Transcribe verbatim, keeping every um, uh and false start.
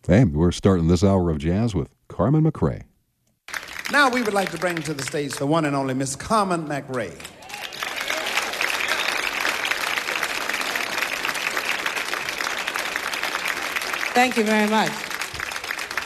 Hey, we're starting this hour of jazz with Carmen McRae. Now we would like to bring to the stage the one and only Miss Carmen McRae. Thank you very much.